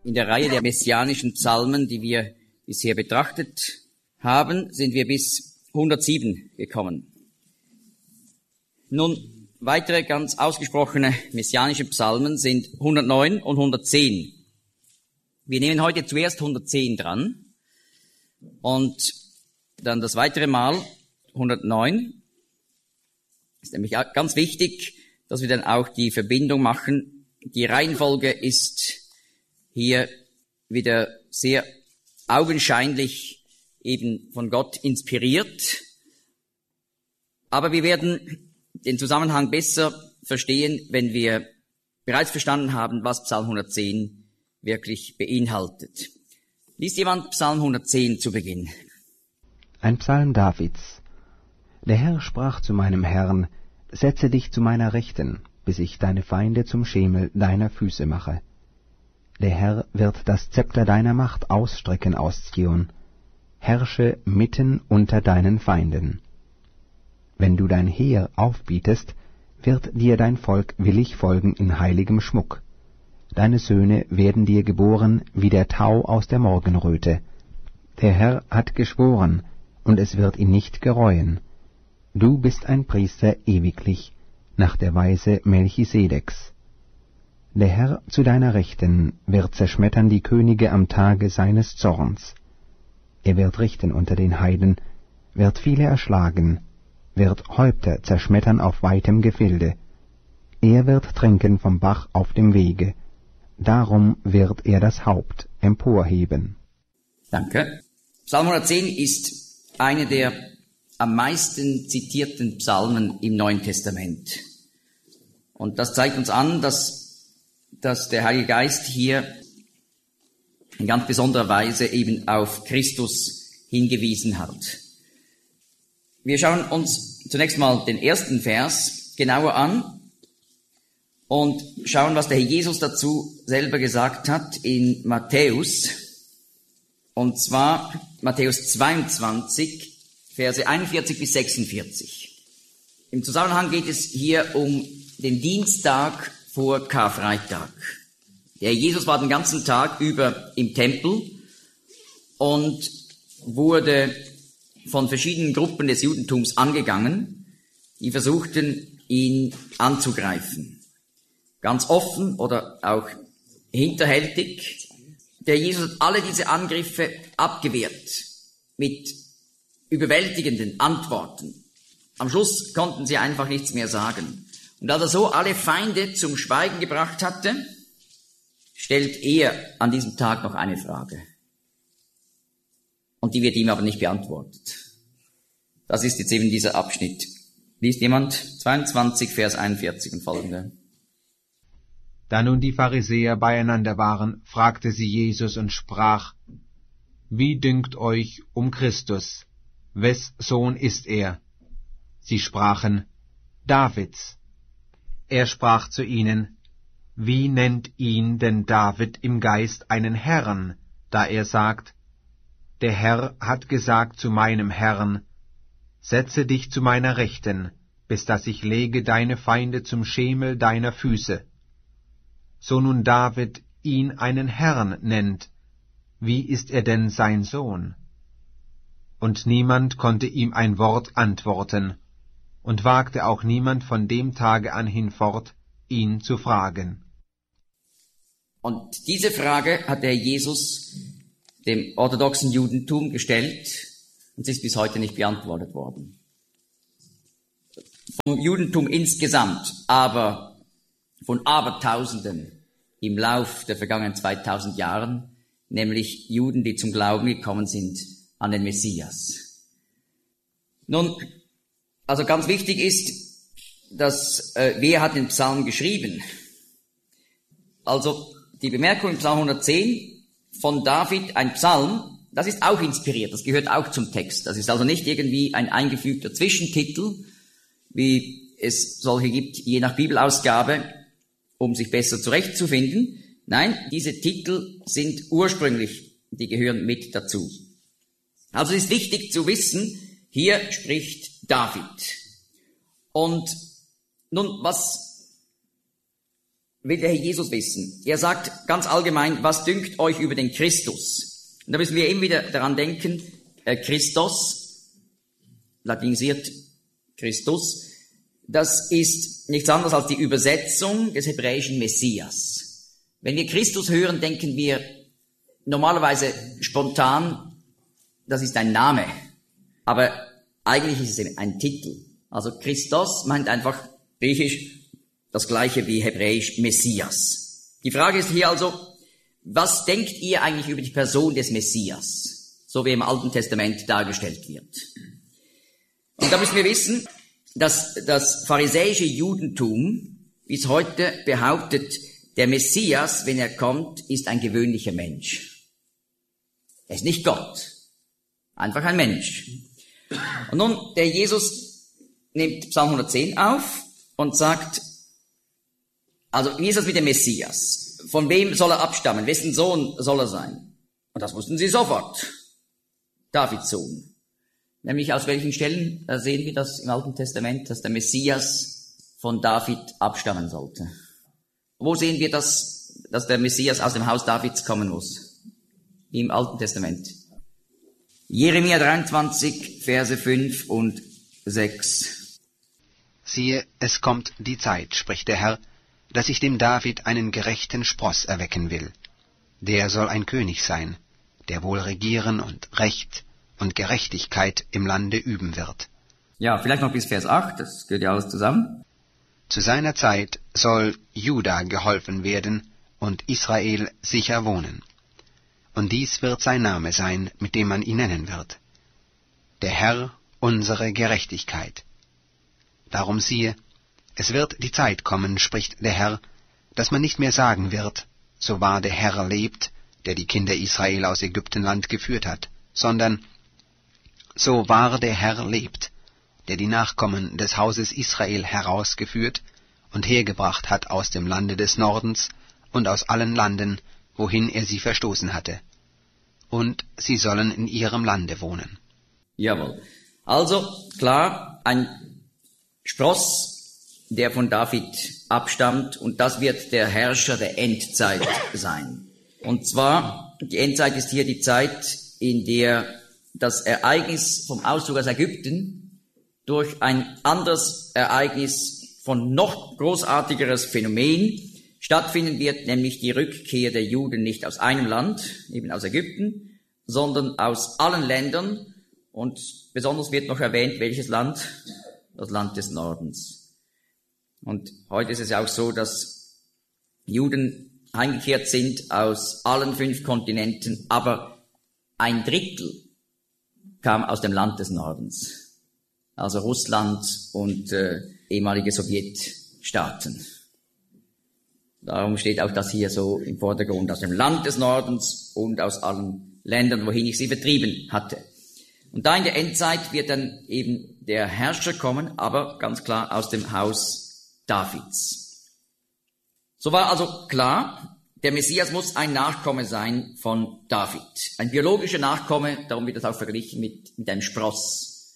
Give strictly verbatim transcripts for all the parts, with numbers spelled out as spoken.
In der Reihe der messianischen Psalmen, die wir bisher betrachtet haben, sind wir bis hundertsieben gekommen. Nun, weitere ganz ausgesprochene messianische Psalmen sind hundertneun und hundertzehn. Wir nehmen heute zuerst hundertzehn dran und dann das weitere Mal hundertneun. Ist nämlich auch ganz wichtig, dass wir dann auch die Verbindung machen. Die Reihenfolge ist hier wieder sehr augenscheinlich eben von Gott inspiriert. Aber wir werden den Zusammenhang besser verstehen, wenn wir bereits verstanden haben, was Psalm hundertzehn wirklich beinhaltet. Liest jemand Psalm hundertzehn zu Beginn? Ein Psalm Davids. Der Herr sprach zu meinem Herrn: Setze dich zu meiner Rechten, bis ich deine Feinde zum Schemel deiner Füße mache. Der Herr wird das Zepter deiner Macht ausstrecken aus Zion. Herrsche mitten unter deinen Feinden. Wenn du dein Heer aufbietest, wird dir dein Volk willig folgen in heiligem Schmuck. Deine Söhne werden dir geboren wie der Tau aus der Morgenröte. Der Herr hat geschworen, und es wird ihn nicht gereuen. Du bist ein Priester ewiglich, nach der Weise Melchisedeks. Der Herr zu deiner Rechten wird zerschmettern die Könige am Tage seines Zorns. Er wird richten unter den Heiden, wird viele erschlagen, wird Häupter zerschmettern auf weitem Gefilde. Er wird tränken vom Bach auf dem Wege, darum wird er das Haupt emporheben. Danke. Psalm hundertzehn ist eine der am meisten zitierten Psalmen im Neuen Testament. Und das zeigt uns an, dass dass der Heilige Geist hier in ganz besonderer Weise eben auf Christus hingewiesen hat. Wir schauen uns zunächst mal den ersten Vers genauer an und schauen, was der Herr Jesus dazu selber gesagt hat in Matthäus. Und zwar Matthäus zweiundzwanzig, Verse einundvierzig bis sechsundvierzig. Im Zusammenhang geht es hier um den Dienstag vor Karfreitag. Der Jesus war den ganzen Tag über im Tempel und wurde von verschiedenen Gruppen des Judentums angegangen, die versuchten, ihn anzugreifen. Ganz offen oder auch hinterhältig. Der Jesus hat alle diese Angriffe abgewehrt mit überwältigenden Antworten. Am Schluss konnten sie einfach nichts mehr sagen. Und als er so alle Feinde zum Schweigen gebracht hatte, stellt er an diesem Tag noch eine Frage. Und die wird ihm aber nicht beantwortet. Das ist jetzt eben dieser Abschnitt. Liest jemand? zweiundzwanzig, Vers einundvierzig und folgende. Da nun die Pharisäer beieinander waren, fragte sie Jesus und sprach: Wie dünkt euch um Christus? Wes Sohn ist er? Sie sprachen: Davids. Er sprach zu ihnen: Wie nennt ihn denn David im Geist einen Herrn, da er sagt: Der Herr hat gesagt zu meinem Herrn: Setze dich zu meiner Rechten, bis dass ich lege deine Feinde zum Schemel deiner Füße. So nun David ihn einen Herrn nennt, wie ist er denn sein Sohn? Und niemand konnte ihm ein Wort antworten, und wagte auch niemand von dem Tage an hinfort, ihn zu fragen. Und diese Frage hat der Jesus dem orthodoxen Judentum gestellt, und sie ist bis heute nicht beantwortet worden. Vom Judentum insgesamt, aber von Abertausenden im Lauf der vergangenen zweitausend Jahren, nämlich Juden, die zum Glauben gekommen sind an den Messias. Nun, also ganz wichtig ist, dass äh, wer hat den Psalm geschrieben? Also die Bemerkung im Psalm hundertzehn von David, ein Psalm, das ist auch inspiriert, das gehört auch zum Text. Das ist also nicht irgendwie ein eingefügter Zwischentitel, wie es solche gibt, je nach Bibelausgabe, um sich besser zurechtzufinden. Nein, diese Titel sind ursprünglich, die gehören mit dazu. Also es ist wichtig zu wissen, hier spricht David. Und nun, was will der Herr Jesus wissen? Er sagt ganz allgemein, was dünkt euch über den Christus? Und da müssen wir eben wieder daran denken, äh, Christos, latinisiert Christus, das ist nichts anderes als die Übersetzung des hebräischen Messias. Wenn wir Christus hören, denken wir normalerweise spontan, das ist ein Name, aber eigentlich ist es ein Titel. Also Christos meint einfach griechisch das gleiche wie hebräisch Messias. Die Frage ist hier also, was denkt ihr eigentlich über die Person des Messias, so wie im Alten Testament dargestellt wird? Und da müssen wir wissen, dass das pharisäische Judentum bis heute behauptet, der Messias, wenn er kommt, ist ein gewöhnlicher Mensch. Er ist nicht Gott, einfach ein Mensch. Und nun, der Jesus nimmt Psalm hundertzehn auf und sagt, also wie ist das mit dem Messias? Von wem soll er abstammen? Wessen Sohn soll er sein? Und das wussten sie sofort. Davids Sohn. Nämlich aus welchen Stellen da sehen wir das im Alten Testament, dass der Messias von David abstammen sollte? Wo sehen wir das, dass der Messias aus dem Haus Davids kommen muss? Im Alten Testament. Jeremia dreiundzwanzig, Verse fünf und sechs. Siehe, es kommt die Zeit, spricht der Herr, dass ich dem David einen gerechten Spross erwecken will. Der soll ein König sein, der wohl regieren und Recht und Gerechtigkeit im Lande üben wird. Ja, vielleicht noch bis Vers acht, das gehört ja alles zusammen. Zu seiner Zeit soll Juda geholfen werden und Israel sicher wohnen. Und dies wird sein Name sein, mit dem man ihn nennen wird. Der Herr, unsere Gerechtigkeit. Darum siehe, es wird die Zeit kommen, spricht der Herr, dass man nicht mehr sagen wird, so wahr der Herr lebt, der die Kinder Israel aus Ägyptenland geführt hat, sondern so wahr der Herr lebt, der die Nachkommen des Hauses Israel herausgeführt und hergebracht hat aus dem Lande des Nordens und aus allen Landen, wohin er sie verstoßen hatte. Und sie sollen in ihrem Lande wohnen. Jawohl. Also, klar, ein Spross, der von David abstammt, und das wird der Herrscher der Endzeit sein. Und zwar, die Endzeit ist hier die Zeit, in der das Ereignis vom Auszug aus Ägypten durch ein anderes Ereignis von noch großartigeres Phänomen stattfinden wird, nämlich die Rückkehr der Juden nicht aus einem Land, eben aus Ägypten, sondern aus allen Ländern. Und besonders wird noch erwähnt, welches Land? Das Land des Nordens. Und heute ist es ja auch so, dass Juden heimgekehrt sind aus allen fünf Kontinenten, aber ein Drittel kam aus dem Land des Nordens, also Russland und äh, ehemalige Sowjetstaaten. Darum steht auch das hier so im Vordergrund, aus dem Land des Nordens und aus allen Ländern, wohin ich sie vertrieben hatte. Und da in der Endzeit wird dann eben der Herrscher kommen, aber ganz klar aus dem Haus Davids. So war also klar, der Messias muss ein Nachkomme sein von David. Ein biologischer Nachkomme, darum wird das auch verglichen mit, mit einem Spross.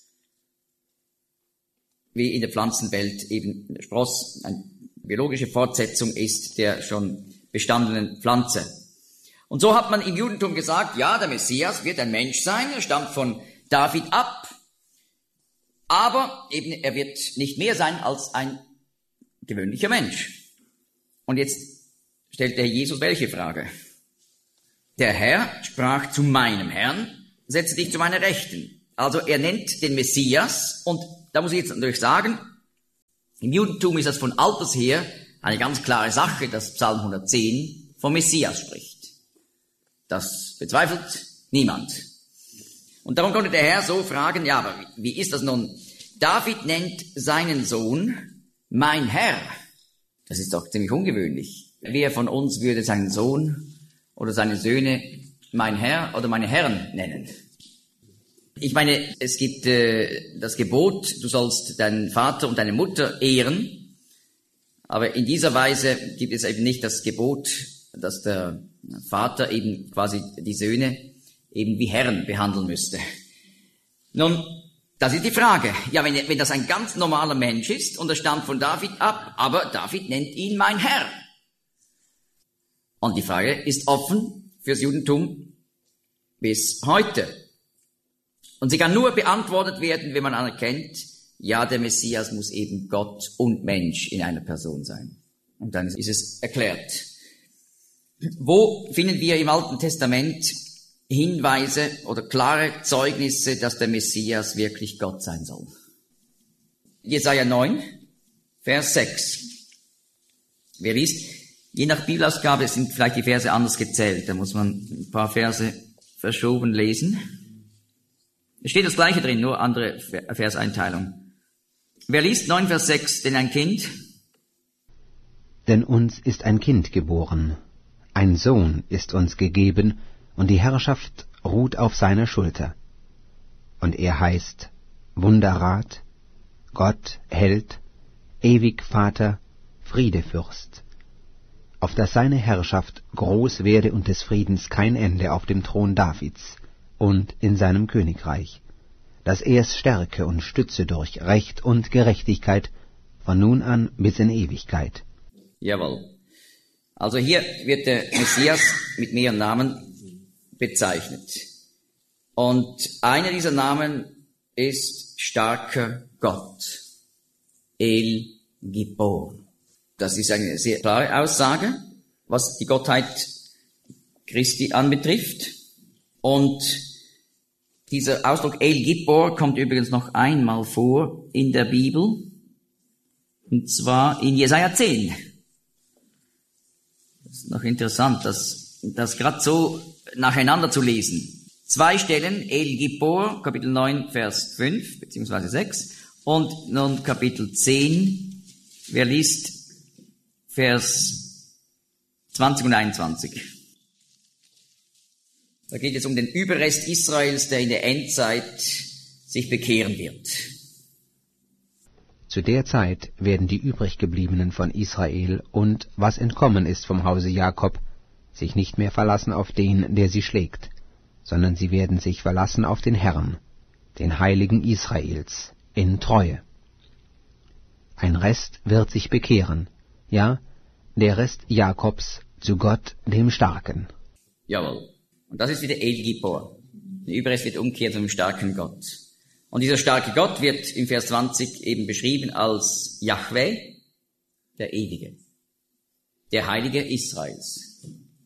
Wie in der Pflanzenwelt eben der Spross eine biologische Fortsetzung ist der schon bestandenen Pflanze. Und so hat man im Judentum gesagt, ja, der Messias wird ein Mensch sein, er stammt von David ab, aber eben er wird nicht mehr sein als ein gewöhnlicher Mensch. Und jetzt stellt der Jesus welche Frage? Der Herr sprach zu meinem Herrn, setze dich zu meiner Rechten. Also er nennt den Messias, und da muss ich jetzt natürlich sagen, im Judentum ist das von alters her eine ganz klare Sache, dass Psalm hundertzehn vom Messias spricht. Das bezweifelt niemand. Und darum konnte der Herr so fragen, ja, aber wie ist das nun? David nennt seinen Sohn mein Herr. Das ist doch ziemlich ungewöhnlich. Wer von uns würde seinen Sohn oder seine Söhne mein Herr oder meine Herren nennen? Ich meine, es gibt äh, das Gebot, du sollst deinen Vater und deine Mutter ehren, aber in dieser Weise gibt es eben nicht das Gebot, dass der Vater eben quasi die Söhne eben wie Herren behandeln müsste. Nun, das ist die Frage. Ja, wenn, wenn das ein ganz normaler Mensch ist und er stammt von David ab, aber David nennt ihn mein Herr. Und die Frage ist offen fürs Judentum bis heute. Und sie kann nur beantwortet werden, wenn man anerkennt, ja, der Messias muss eben Gott und Mensch in einer Person sein. Und dann ist es erklärt. Wo finden wir im Alten Testament Hinweise oder klare Zeugnisse, dass der Messias wirklich Gott sein soll? Jesaja neun, Vers sechs. Wer liest? Je nach Bibelausgabe sind vielleicht die Verse anders gezählt. Da muss man ein paar Verse verschoben lesen. Es steht das Gleiche drin, nur andere Verseinteilung. Wer liest neun, Vers sechs? Denn ein Kind? Denn uns ist ein Kind geboren, ein Sohn ist uns gegeben, und die Herrschaft ruht auf seiner Schulter. Und er heißt Wunderrat, Gott, Held, ewig Vater, Friedefürst. Auf dass seine Herrschaft groß werde und des Friedens kein Ende auf dem Thron Davids und in seinem Königreich, dass er es stärke und stütze durch Recht und Gerechtigkeit von nun an bis in Ewigkeit. Jawohl. Also hier wird der Messias mit mehreren Namen bezeichnet. Und einer dieser Namen ist starker Gott. El Gibor. Das ist eine sehr klare Aussage, was die Gottheit Christi anbetrifft. Und dieser Ausdruck El Gibor kommt übrigens noch einmal vor in der Bibel. Und zwar in Jesaja zehn. Das ist noch interessant, das, das gerade so nacheinander zu lesen. Zwei Stellen, El Gibor, Kapitel neun, Vers fünf, beziehungsweise sechs. Und nun Kapitel zehn, wer liest Vers zwanzig und einundzwanzig. Da geht es um den Überrest Israels, der in der Endzeit sich bekehren wird. Zu der Zeit werden die übriggebliebenen von Israel und was entkommen ist vom Hause Jakob, sich nicht mehr verlassen auf den, der sie schlägt, sondern sie werden sich verlassen auf den Herrn, den Heiligen Israels, in Treue. Ein Rest wird sich bekehren, ja, der Rest Jakobs zu Gott, dem Starken. Jawohl. Und das ist wieder El Gibor. Der Überrest wird umkehren zum starken Gott. Und dieser starke Gott wird im Vers zwanzig eben beschrieben als Jahwe, der Ewige, der Heilige Israels.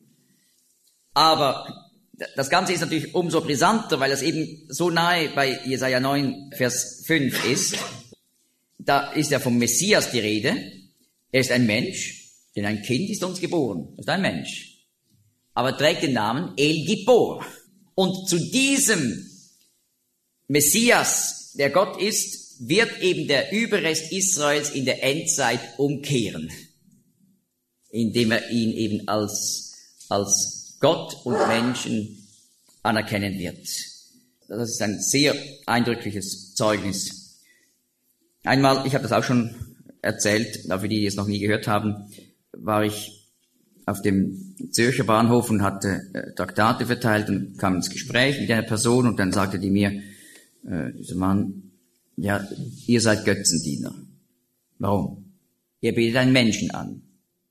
Aber das Ganze ist natürlich umso brisanter, weil das eben so nahe bei Jesaja neun, Vers fünf ist. Da ist ja vom Messias die Rede. Er ist ein Mensch, denn ein Kind ist uns geboren. Das ist ein Mensch. Aber trägt den Namen El Gibor. Und zu diesem Messias, der Gott ist, wird eben der Überrest Israels in der Endzeit umkehren, indem er ihn eben als, als Gott und Menschen anerkennen wird. Das ist ein sehr eindrückliches Zeugnis. Einmal, ich habe das auch schon erzählt, für die, die es noch nie gehört haben, war ich auf dem Zürcher Bahnhof und hatte äh, Traktate verteilt und kam ins Gespräch mit einer Person und dann sagte die mir, äh, dieser Mann, ja, ihr seid Götzendiener. Warum? Ihr betet einen Menschen an.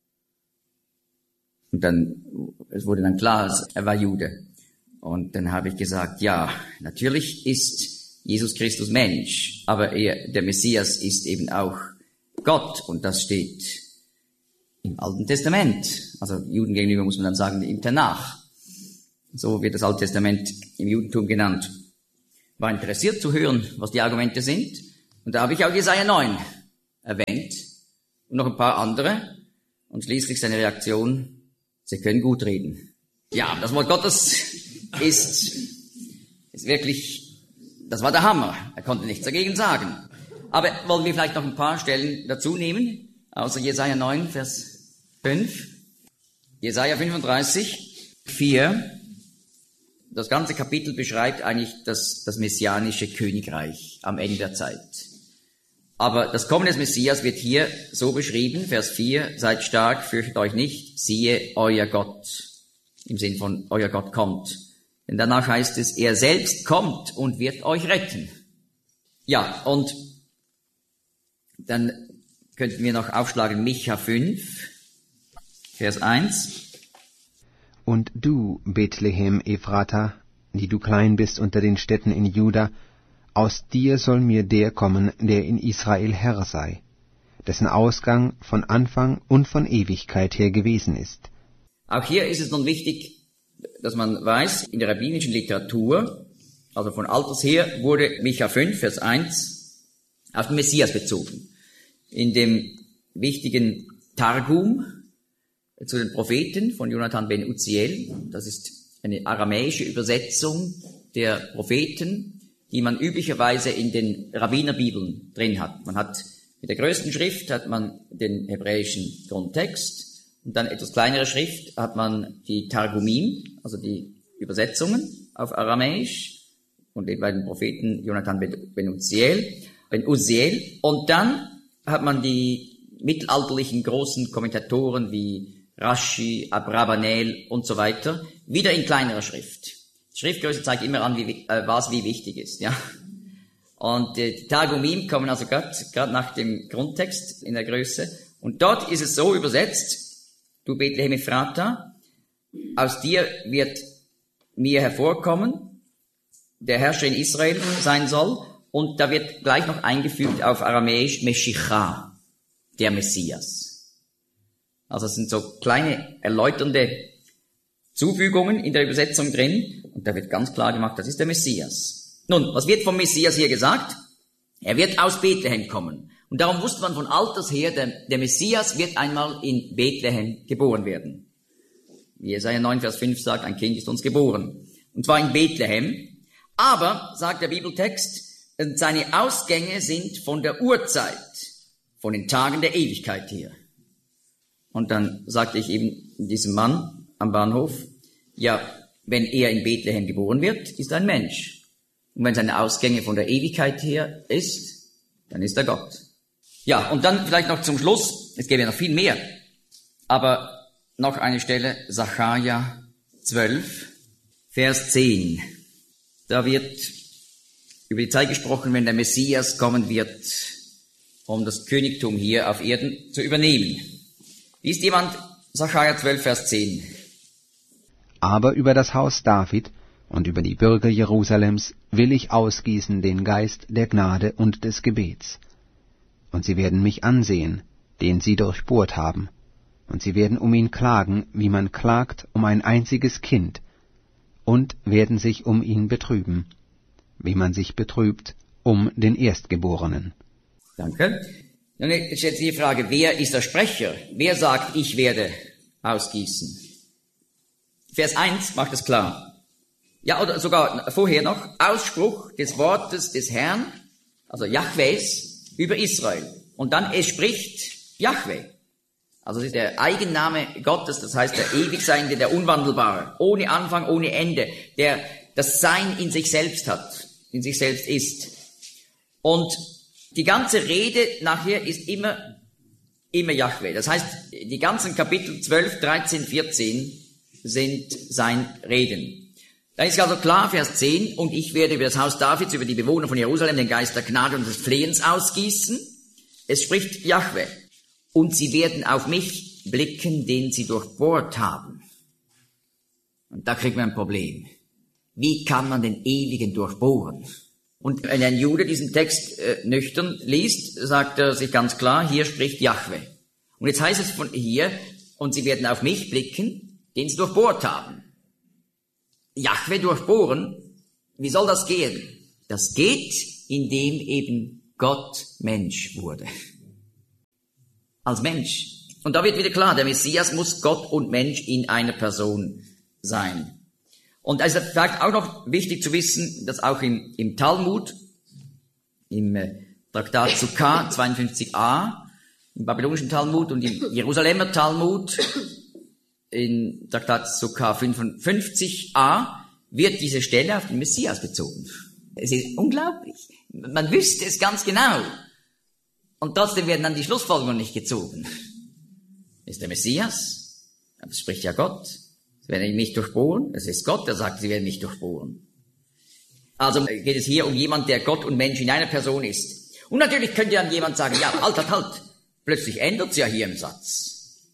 Und dann, es wurde dann klar, er war Jude. Und dann habe ich gesagt, ja, natürlich ist Jesus Christus Mensch, aber er, der Messias ist eben auch Gott und das steht im Alten Testament. Also Juden gegenüber muss man dann sagen, im Tanach. So wird das Alte Testament im Judentum genannt. War interessiert zu hören, was die Argumente sind. Und da habe ich auch Jesaja neun erwähnt und noch ein paar andere. Und schließlich seine Reaktion, sie können gut reden. Ja, das Wort Gottes ist, ist wirklich, das war der Hammer. Er konnte nichts dagegen sagen. Aber wollen wir vielleicht noch ein paar Stellen dazu nehmen? Außer Jesaja neun, Vers fünf. Jesaja fünfunddreißig, vier. Das ganze Kapitel beschreibt eigentlich das, das messianische Königreich am Ende der Zeit. Aber das Kommen des Messias wird hier so beschrieben, Vers vier, seid stark, fürchtet euch nicht, siehe, euer Gott, im Sinn von, euer Gott kommt. Denn danach heißt es, er selbst kommt und wird euch retten. Ja, und dann könnten wir noch aufschlagen Micha fünf, Vers eins. Und du, Bethlehem Ephrata, die du klein bist unter den Städten in Juda, aus dir soll mir der kommen, der in Israel Herr sei, dessen Ausgang von Anfang und von Ewigkeit her gewesen ist. Auch hier ist es nun wichtig, dass man weiß, in der rabbinischen Literatur, also von alters her, wurde Micha fünf, Vers eins, auf den Messias bezogen. In dem wichtigen Targum zu den Propheten von Jonathan ben Uziel, das ist eine aramäische Übersetzung der Propheten, die man üblicherweise in den Rabbinerbibeln drin hat. Man hat mit der größten Schrift hat man den hebräischen Grundtext und dann etwas kleinere Schrift hat man die Targumim, also die Übersetzungen auf Aramäisch von den beiden Propheten Jonathan ben Uziel, ben Uziel und dann hat man die mittelalterlichen großen Kommentatoren wie Rashi, Abravanel und so weiter, wieder in kleinerer Schrift. Die Schriftgröße zeigt immer an, wie, äh, was wie wichtig ist, ja. Und äh, die Targumim kommen also gerade nach dem Grundtext in der Größe. Und dort ist es so übersetzt, du Bethlehem Ephrata, aus dir wird mir hervorkommen, der Herrscher in Israel sein soll. Und da wird gleich noch eingefügt auf Aramäisch Meshicha, der Messias. Also es sind so kleine erläuternde Zufügungen in der Übersetzung drin und da wird ganz klar gemacht, das ist der Messias. Nun, was wird vom Messias hier gesagt? Er wird aus Bethlehem kommen. Und darum wusste man von alters her, der, der Messias wird einmal in Bethlehem geboren werden. Wie Jesaja neun, Vers fünf sagt, ein Kind ist uns geboren. Und zwar in Bethlehem. Aber, sagt der Bibeltext, seine Ausgänge sind von der Urzeit, von den Tagen der Ewigkeit her. Und dann sagte ich eben diesem Mann am Bahnhof, ja, wenn er in Bethlehem geboren wird, ist er ein Mensch. Und wenn seine Ausgänge von der Ewigkeit her ist, dann ist er Gott. Ja, und dann vielleicht noch zum Schluss, es gäbe ja noch viel mehr, aber noch eine Stelle, Sacharja zwölf, Vers zehn. Da wird über die Zeit gesprochen, wenn der Messias kommen wird, um das Königtum hier auf Erden zu übernehmen. Liest jemand Sacharja zwölf, Vers zehn? Aber über das Haus David und über die Bürger Jerusalems will ich ausgießen den Geist der Gnade und des Gebets. Und sie werden mich ansehen, den sie durchbohrt haben, und sie werden um ihn klagen, wie man klagt um ein einziges Kind, und werden sich um ihn betrüben, wie man sich betrübt um den Erstgeborenen. Danke. Nun jetzt stellt sich die Frage, wer ist der Sprecher? Wer sagt, ich werde ausgießen? Vers eins macht es klar. Ja, oder sogar vorher noch, Ausspruch des Wortes des Herrn, also Jahwes, über Israel. Und dann, es spricht Jahwe. Also es ist der Eigenname Gottes, das heißt der Ewigseiende, der Unwandelbare, ohne Anfang, ohne Ende, der das Sein in sich selbst hat, in sich selbst ist. Und die ganze Rede nachher ist immer, immer Jahwe. Das heißt, die ganzen Kapitel zwölf, dreizehn, vierzehn sind sein Reden. Da ist also klar, Vers zehn, und ich werde über das Haus Davids, über die Bewohner von Jerusalem, den Geist der Gnade und des Flehens ausgießen. Es spricht Jahwe. Und sie werden auf mich blicken, den sie durchbohrt haben. Und da kriegt man ein Problem. Wie kann man den Ewigen durchbohren? Und wenn ein Jude diesen Text äh, nüchtern liest, sagt er sich ganz klar, hier spricht Jahwe. Und jetzt heißt es von hier, und sie werden auf mich blicken, den sie durchbohrt haben. Jahwe durchbohren, wie soll das gehen? Das geht, indem eben Gott Mensch wurde. Als Mensch. Und da wird wieder klar, der Messias muss Gott und Mensch in einer Person sein. Und es ist vielleicht auch noch wichtig zu wissen, dass auch im, im Talmud, im äh, Traktat Sukkah zweiundfünfzig a, im babylonischen Talmud und im Jerusalemer Talmud, in Traktat Sukkah fünfundfünfzig a, wird diese Stelle auf den Messias bezogen. Es ist unglaublich. Man wüsste es ganz genau. Und trotzdem werden dann die Schlussfolgerungen nicht gezogen. Ist der Messias? Das spricht ja Gott. Sie werden mich durchbohren. Es ist Gott, der sagt, sie werden mich durchbohren. Also geht es hier um jemand, der Gott und Mensch in einer Person ist. Und natürlich könnte dann jemand sagen, ja, halt, halt, halt. Plötzlich ändert es ja hier im Satz.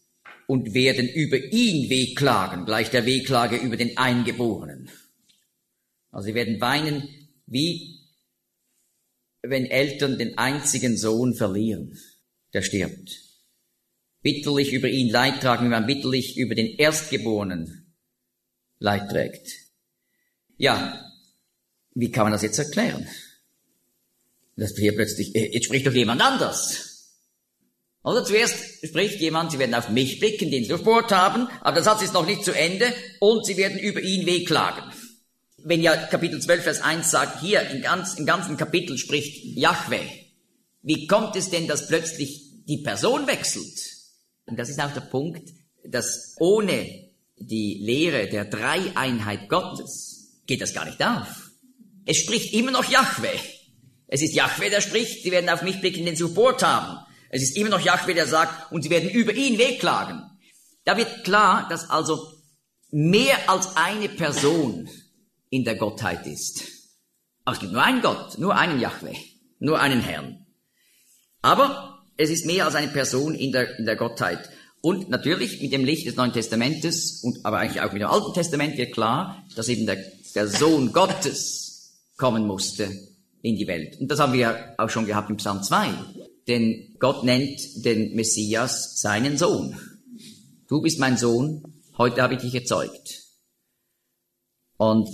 und werden über ihn wehklagen, gleich der Wehklage über den Eingeborenen. Also sie werden weinen, wie wenn Eltern den einzigen Sohn verlieren, der stirbt. Bitterlich über ihn Leid tragen, wie man bitterlich über den Erstgeborenen Leid trägt. Ja, wie kann man das jetzt erklären? Das hier plötzlich, jetzt spricht doch jemand anders. Oder zuerst spricht jemand, sie werden auf mich blicken, den sie durchbohrt haben, aber der Satz ist noch nicht zu Ende, und sie werden über ihn wehklagen. Wenn ja Kapitel zwölf, Vers eins sagt, hier im, ganz, im ganzen Kapitel spricht Jahwe, wie kommt es denn, dass plötzlich die Person wechselt? Und das ist auch der Punkt, dass ohne die Lehre der Dreieinheit Gottes geht das gar nicht auf. Es spricht immer noch Jahwe. Es ist Jahwe, der spricht, sie werden auf mich blicken, den sie durchbohrt haben. Es ist immer noch Jahwe, der sagt, und sie werden über ihn wehklagen. Da wird klar, dass also mehr als eine Person in der Gottheit ist. Aber es gibt nur einen Gott, nur einen Jahwe, nur einen Herrn. Aber es ist mehr als eine Person in der, in der Gottheit. Und natürlich mit dem Licht des Neuen Testamentes, und aber eigentlich auch mit dem Alten Testament wird klar, dass eben der, der Sohn Gottes kommen musste in die Welt. Und das haben wir auch schon gehabt im Psalm zwei. Denn Gott nennt den Messias seinen Sohn. Du bist mein Sohn, heute habe ich dich gezeugt. Und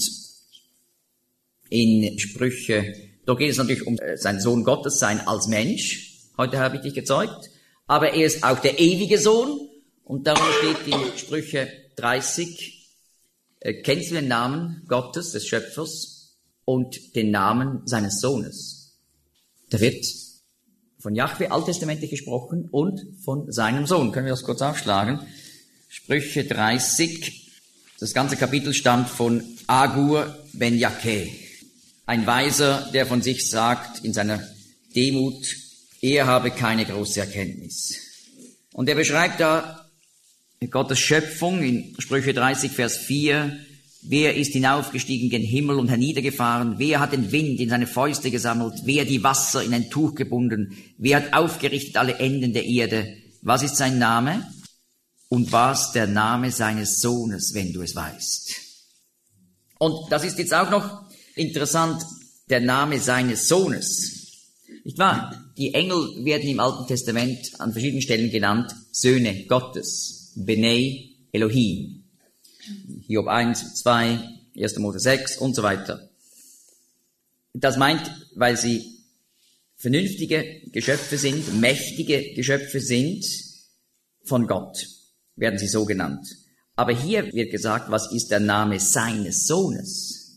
in Sprüche, da geht es natürlich um sein Sohn Gottes sein als Mensch. Heute habe ich dich gezeugt. Aber er ist auch der ewige Sohn. Und darum steht in Sprüche dreißig, äh, kennst du den Namen Gottes, des Schöpfers, und den Namen seines Sohnes? Da wird von Jahwe alttestamentlich gesprochen und von seinem Sohn. Können wir das kurz aufschlagen? Sprüche dreißig, das ganze Kapitel stammt von Agur ben Jakeh. Ein Weiser, der von sich sagt, in seiner Demut, er habe keine große Erkenntnis. Und er beschreibt da Gottes Schöpfung in Sprüche dreißig, Vers vier. Wer ist hinaufgestiegen gen Himmel und herniedergefahren? Wer hat den Wind in seine Fäuste gesammelt? Wer die Wasser in ein Tuch gebunden? Wer hat aufgerichtet alle Enden der Erde? Was ist sein Name? Und was der Name seines Sohnes, wenn du es weißt? Und das ist jetzt auch noch interessant, der Name seines Sohnes. Nicht wahr? Die Engel werden im Alten Testament an verschiedenen Stellen genannt Söhne Gottes, Benei Elohim. Hiob eins, zwei, erster Mose sechs und so weiter. Das meint, weil sie vernünftige Geschöpfe sind, mächtige Geschöpfe sind von Gott, werden sie so genannt. Aber hier wird gesagt, was ist der Name seines Sohnes?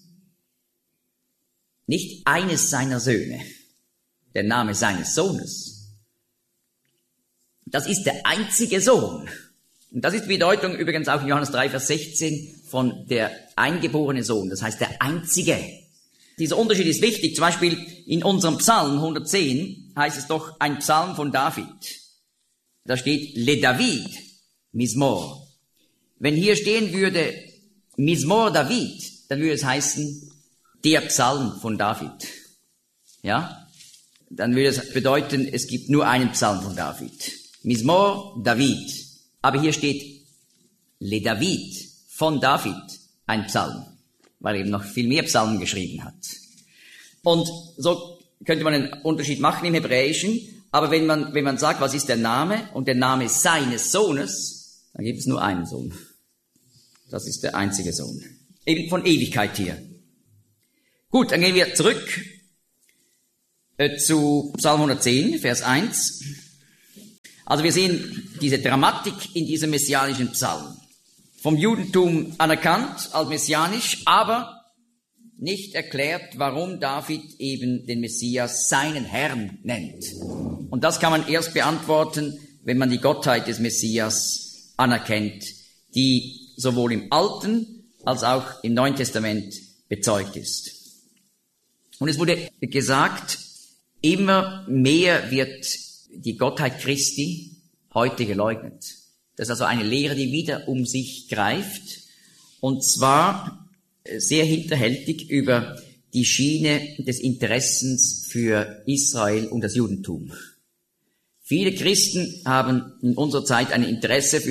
Nicht eines seiner Söhne, der Name seines Sohnes. Das ist der einzige Sohn. Und das ist die Bedeutung übrigens auch in Johannes drei, Vers sechzehn von der eingeborene Sohn, das heißt der einzige. Dieser Unterschied ist wichtig. Zum Beispiel in unserem Psalm hundertzehn heißt es doch ein Psalm von David. Da steht Le David, Mismor. Wenn hier stehen würde Mismor David, dann würde es heißen der Psalm von David. Ja? Dann würde es bedeuten, es gibt nur einen Psalm von David. Mismor David. Aber hier steht Le David, von David, ein Psalm, weil er eben noch viel mehr Psalmen geschrieben hat. Und so könnte man einen Unterschied machen im Hebräischen, aber wenn man, wenn man sagt, was ist der Name und der Name seines Sohnes, dann gibt es nur einen Sohn. Das ist der einzige Sohn. Eben von Ewigkeit her. Gut, dann gehen wir zurück äh, zu Psalm hundertzehn, Vers eins. Also wir sehen diese Dramatik in diesem messianischen Psalm. Vom Judentum anerkannt als messianisch, aber nicht erklärt, warum David eben den Messias seinen Herrn nennt. Und das kann man erst beantworten, wenn man die Gottheit des Messias anerkennt, die sowohl im Alten als auch im Neuen Testament bezeugt ist. Und es wurde gesagt, immer mehr wird die Gottheit Christi heute geleugnet. Das ist also eine Lehre, die wieder um sich greift, und zwar sehr hinterhältig über die Schiene des Interessens für Israel und das Judentum. Viele Christen haben in unserer Zeit ein Interesse für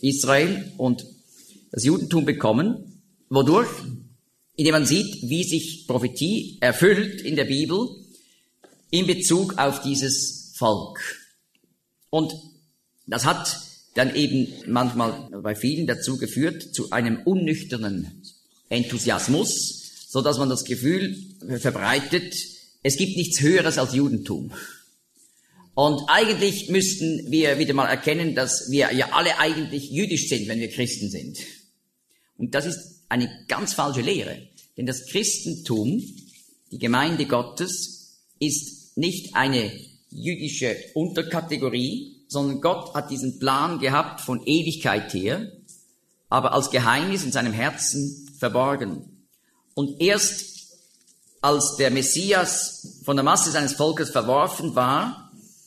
Israel und das Judentum bekommen. Wodurch? Indem man sieht, wie sich Prophetie erfüllt in der Bibel in Bezug auf dieses Volk. Und das hat dann eben manchmal bei vielen dazu geführt, zu einem unnüchternen Enthusiasmus, so dass man das Gefühl verbreitet, es gibt nichts Höheres als Judentum. Und eigentlich müssten wir wieder mal erkennen, dass wir ja alle eigentlich jüdisch sind, wenn wir Christen sind. Und das ist eine ganz falsche Lehre. Denn das Christentum, die Gemeinde Gottes, ist nicht eine jüdische Unterkategorie, sondern Gott hat diesen Plan gehabt von Ewigkeit her, aber als Geheimnis in seinem Herzen verborgen. Und erst als der Messias von der Masse seines Volkes verworfen war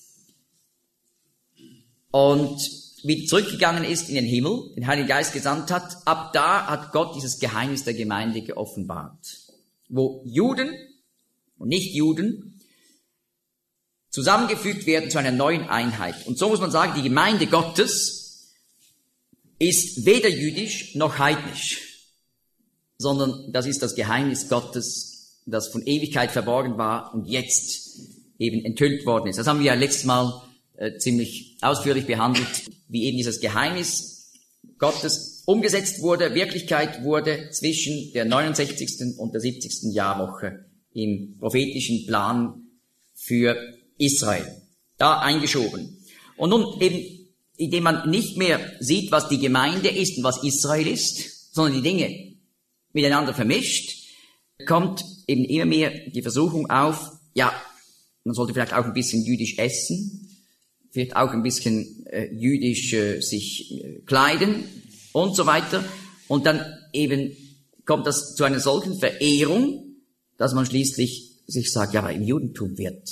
und wieder zurückgegangen ist in den Himmel, den Heiligen Geist gesandt hat, ab da hat Gott dieses Geheimnis der Gemeinde geoffenbart, wo Juden und Nichtjuden zusammengefügt werden zu einer neuen Einheit. Und so muss man sagen, die Gemeinde Gottes ist weder jüdisch noch heidnisch, sondern das ist das Geheimnis Gottes, das von Ewigkeit verborgen war und jetzt eben enthüllt worden ist. Das haben wir ja letztes Mal äh, ziemlich ausführlich behandelt, wie eben dieses Geheimnis Gottes umgesetzt wurde, Wirklichkeit wurde zwischen der neunundsechzigsten und der siebzigsten Jahrwoche im prophetischen Plan für Israel, da eingeschoben. Und nun eben, indem man nicht mehr sieht, was die Gemeinde ist und was Israel ist, sondern die Dinge miteinander vermischt, kommt eben immer mehr die Versuchung auf, ja, man sollte vielleicht auch ein bisschen jüdisch essen, vielleicht auch ein bisschen äh, jüdisch äh, sich äh, kleiden und so weiter. Und dann eben kommt das zu einer solchen Verehrung, dass man schließlich sich sagt, ja, aber im Judentum wird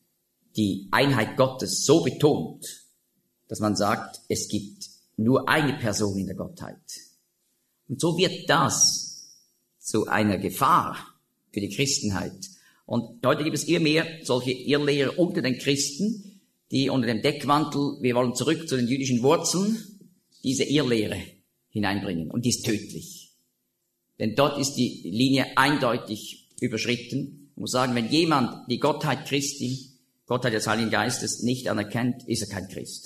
die Einheit Gottes so betont, dass man sagt, es gibt nur eine Person in der Gottheit. Und so wird das zu einer Gefahr für die Christenheit. Und heute gibt es immer mehr solche Irrlehrer unter den Christen, die unter dem Deckmantel, wir wollen zurück zu den jüdischen Wurzeln, diese Irrlehre hineinbringen. Und die ist tödlich. Denn dort ist die Linie eindeutig überschritten. Ich muss sagen, wenn jemand die Gottheit Christi, Gottheit des Heiligen Geistes nicht anerkennt, ist er kein Christ.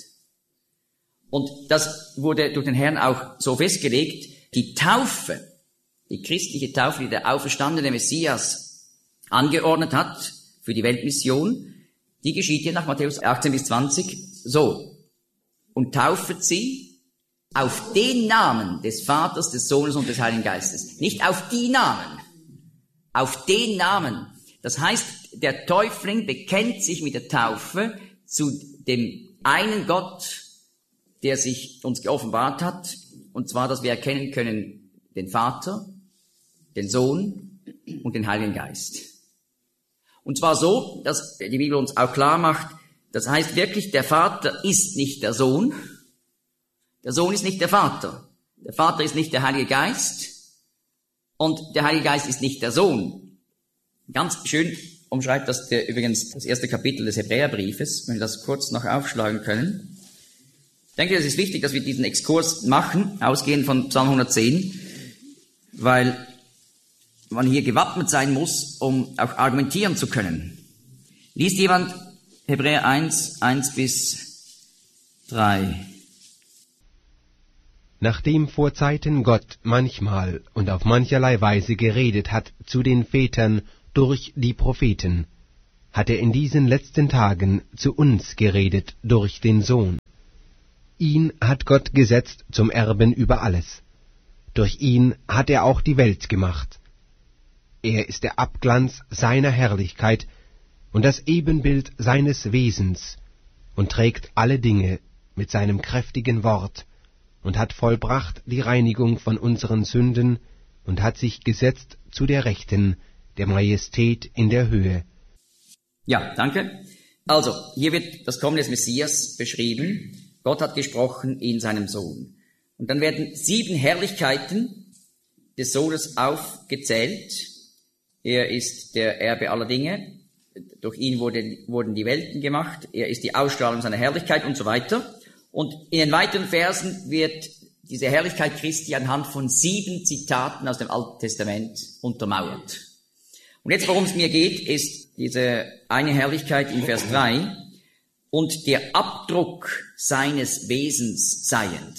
Und das wurde durch den Herrn auch so festgelegt, die Taufe, die christliche Taufe, die der auferstandene Messias angeordnet hat für die Weltmission, die geschieht hier nach Matthäus achtzehn bis zwanzig so. Und taufet sie auf den Namen des Vaters, des Sohnes und des Heiligen Geistes. Nicht auf die Namen, auf den Namen. Das heißt, der Täufling bekennt sich mit der Taufe zu dem einen Gott, der sich uns geoffenbart hat, und zwar, dass wir erkennen können den Vater, den Sohn und den Heiligen Geist. Und zwar so, dass die Bibel uns auch klar macht, das heißt wirklich, der Vater ist nicht der Sohn, der Sohn ist nicht der Vater, der Vater ist nicht der Heilige Geist und der Heilige Geist ist nicht der Sohn. Ganz schön umschreibt das der, übrigens das erste Kapitel des Hebräerbriefes, wenn wir das kurz noch aufschlagen können. Ich denke, es ist wichtig, dass wir diesen Exkurs machen, ausgehend von Psalm hundertzehn, weil man hier gewappnet sein muss, um auch argumentieren zu können. Liest jemand Hebräer eins, eins bis drei? Nachdem vor Zeiten Gott manchmal und auf mancherlei Weise geredet hat zu den Vätern durch die Propheten, hat er in diesen letzten Tagen zu uns geredet durch den Sohn. Ihn hat Gott gesetzt zum Erben über alles. Durch ihn hat er auch die Welt gemacht. Er ist der Abglanz seiner Herrlichkeit und das Ebenbild seines Wesens und trägt alle Dinge mit seinem kräftigen Wort und hat vollbracht die Reinigung von unseren Sünden und hat sich gesetzt zu der Rechten der Majestät in der Höhe. Ja, danke. Also, hier wird das Kommen des Messias beschrieben. Gott hat gesprochen in seinem Sohn. Und dann werden sieben Herrlichkeiten des Sohnes aufgezählt. Er ist der Erbe aller Dinge. Durch ihn wurde, wurden die Welten gemacht. Er ist die Ausstrahlung seiner Herrlichkeit und so weiter. Und in den weiteren Versen wird diese Herrlichkeit Christi anhand von sieben Zitaten aus dem Alten Testament untermauert. Und jetzt, worum es mir geht, ist diese eine Herrlichkeit in Vers drei. Und der Abdruck seines Wesens seiend.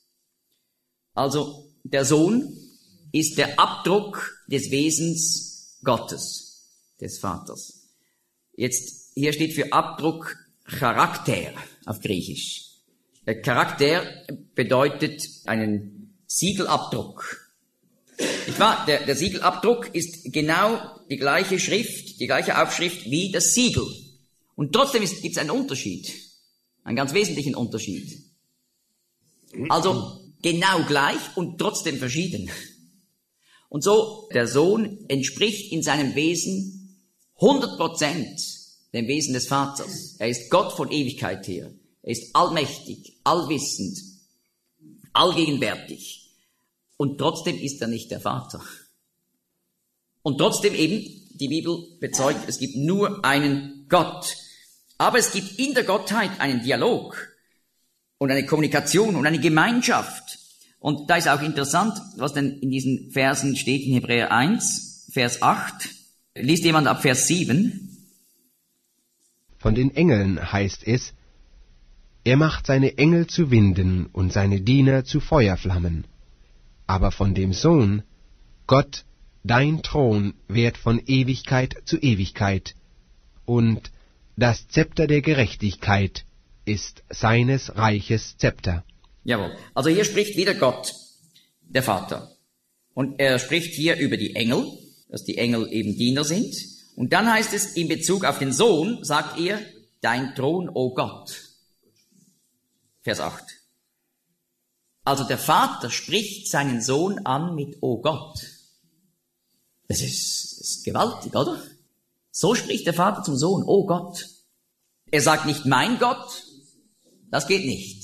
Also der Sohn ist der Abdruck des Wesens Gottes, des Vaters. Jetzt, hier steht für Abdruck Charakter auf Griechisch. Der Charakter bedeutet einen Siegelabdruck. Nicht wahr? Der, der Siegelabdruck ist genau die gleiche Schrift, die gleiche Aufschrift wie das Siegel. Und trotzdem gibt es einen Unterschied, einen ganz wesentlichen Unterschied. Also genau gleich und trotzdem verschieden. Und so, der Sohn entspricht in seinem Wesen hundert Prozent dem Wesen des Vaters. Er ist Gott von Ewigkeit her. Er ist allmächtig, allwissend, allgegenwärtig. Und trotzdem ist er nicht der Vater. Und trotzdem eben, die Bibel bezeugt, es gibt nur einen Gott. Aber es gibt in der Gottheit einen Dialog und eine Kommunikation und eine Gemeinschaft. Und da ist auch interessant, was denn in diesen Versen steht in Hebräer eins, Vers acht. Liest jemand ab Vers sieben? Von den Engeln heißt es, er macht seine Engel zu Winden und seine Diener zu Feuerflammen. Aber von dem Sohn, Gott, dein Thron währt von Ewigkeit zu Ewigkeit, und das Zepter der Gerechtigkeit ist seines Reiches Zepter. Jawohl. Also hier spricht wieder Gott, der Vater. Und er spricht hier über die Engel, dass die Engel eben Diener sind. Und dann heißt es, in Bezug auf den Sohn, sagt er, dein Thron, o Gott. Vers acht. Also der Vater spricht seinen Sohn an mit o Gott. Das ist, das ist gewaltig, oder? So spricht der Vater zum Sohn, o Gott. Er sagt nicht mein Gott, das geht nicht.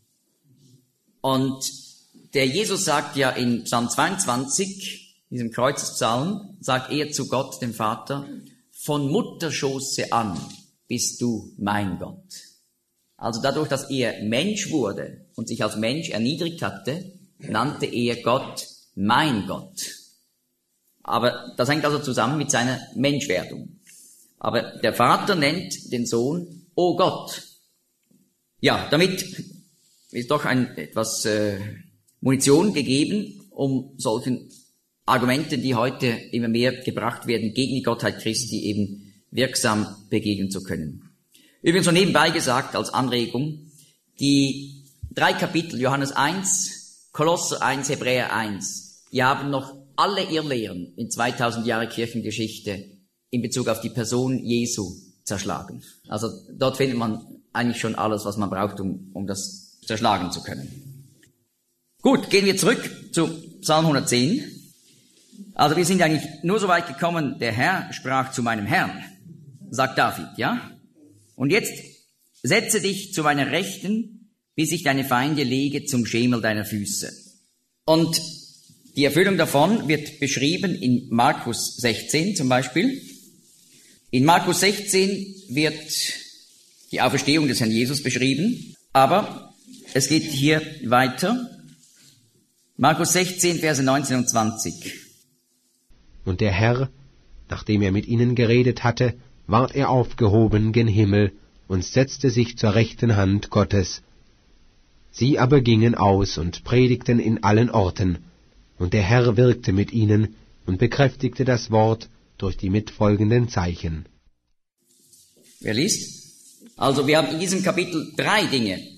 Und der Jesus sagt ja in Psalm zweiundzwanzig, diesem Kreuzespsalm, sagt er zu Gott, dem Vater, von Mutterschoße an bist du mein Gott. Also dadurch, dass er Mensch wurde und sich als Mensch erniedrigt hatte, nannte er Gott mein Gott. Aber das hängt also zusammen mit seiner Menschwerdung. Aber der Vater nennt den Sohn O Gott. Ja, damit ist doch ein, etwas äh, Munition gegeben, um solchen Argumenten, die heute immer mehr gebracht werden, gegen die Gottheit Christi eben wirksam begegnen zu können. Übrigens so nebenbei gesagt, als Anregung, die drei Kapitel, Johannes eins, Kolosser eins, Hebräer eins, die haben noch alle Irrlehren in zweitausend Jahre Kirchengeschichte in Bezug auf die Person Jesu zerschlagen. Also dort findet man eigentlich schon alles, was man braucht, um, um das zerschlagen zu können. Gut, gehen wir zurück zu Psalm hundertzehn. Also wir sind eigentlich nur so weit gekommen, der Herr sprach zu meinem Herrn, sagt David, ja? Und jetzt setze dich zu meiner Rechten, bis ich deine Feinde lege zum Schemel deiner Füße. Und die Erfüllung davon wird beschrieben in Markus sechzehn zum Beispiel. In Markus sechzehn wird die Auferstehung des Herrn Jesus beschrieben, aber es geht hier weiter. Markus sechzehn, Verse neunzehn und zwanzig. Und der Herr, nachdem er mit ihnen geredet hatte, ward er aufgehoben gen Himmel und setzte sich zur rechten Hand Gottes. Sie aber gingen aus und predigten in allen Orten, und der Herr wirkte mit ihnen und bekräftigte das Wort durch die mitfolgenden Zeichen. Wer liest? Also wir haben in diesem Kapitel drei Dinge.